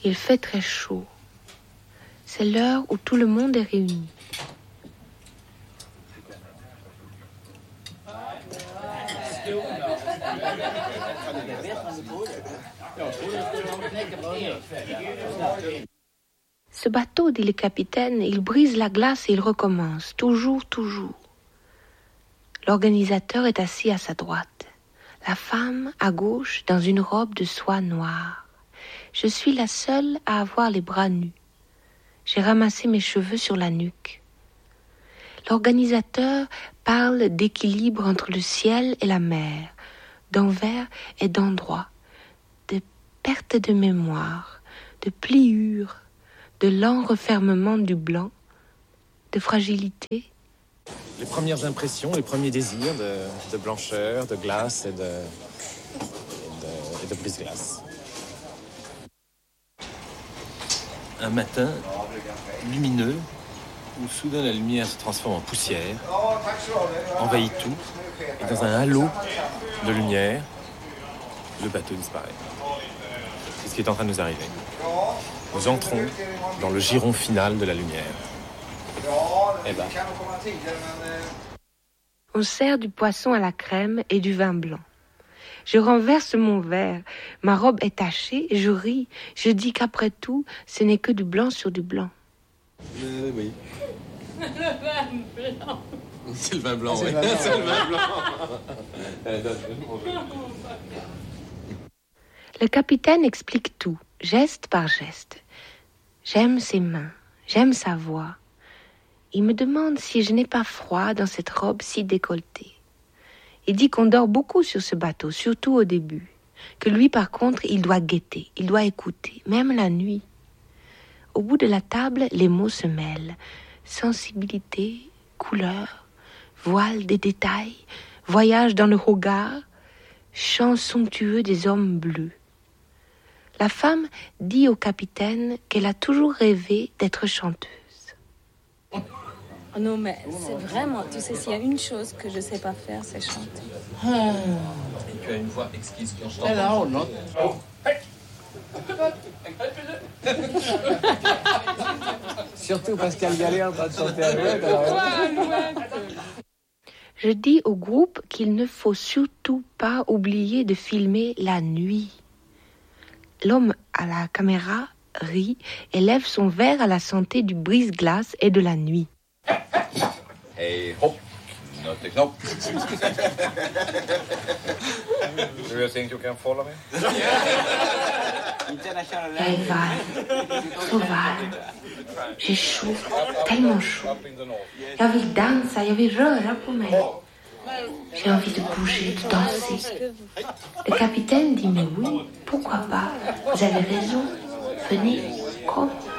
Il fait très chaud. C'est l'heure où tout le monde est réuni. Ce bateau, dit le capitaine, il brise la glace et il recommence, toujours, toujours. L'organisateur est assis à sa droite. La femme, à gauche, dans une robe de soie noire. Je suis la seule à avoir les bras nus. J'ai ramassé mes cheveux sur la nuque. L'organisateur parle d'équilibre entre le ciel et la mer, d'envers et d'endroit, de perte de mémoire, de pliure, de lent refermement du blanc, de fragilité. Les premières impressions, les premiers désirs de blancheur, de glace et de brise-glace. Un matin lumineux où soudain la lumière se transforme en poussière, envahit tout, et dans un halo de lumière, le bateau disparaît. C'est ce qui est en train de nous arriver. Nous entrons dans le giron final de la lumière. Eh ben. On sert du poisson à la crème et du vin blanc. Je renverse mon verre, ma robe est tachée, je ris, je dis qu'après tout, ce n'est que du blanc sur du blanc. Oui. Le vin blanc. C'est le vin blanc, oui. C'est le vin blanc. Le capitaine explique tout, geste par geste. J'aime ses mains, j'aime sa voix. Il me demande si je n'ai pas froid dans cette robe si décolletée. Il dit qu'on dort beaucoup sur ce bateau, surtout au début. Que lui, par contre, il doit guetter, il doit écouter, même la nuit. Au bout de la table, les mots se mêlent. Sensibilité, couleur, voile des détails, voyage dans le regard, chant somptueux des hommes bleus. La femme dit au capitaine qu'elle a toujours rêvé d'être chanteuse. Oh non, mais c'est vraiment, tu sais, s'il y a une chose que je ne sais pas faire, c'est chanter. Et tu as une voix exquise qui en chante. Alors, non. Surtout Pascal Gallet en train de chanter à l'ouette. Je dis au groupe qu'il ne faut surtout pas oublier de filmer la nuit. L'homme à la caméra rit et lève son verre à la santé du brise-glace et de la nuit. Hey, hop, not the knop. Do you think you can follow me? Jag är varm, så varm. J'ai chaud, tellement chaud. Jag vill dansa, jag vill röra på mig. J'ai envie de bouger, de danser. Le capitaine dit mais oui, pourquoi pas? Vous avez raison, venez, comme.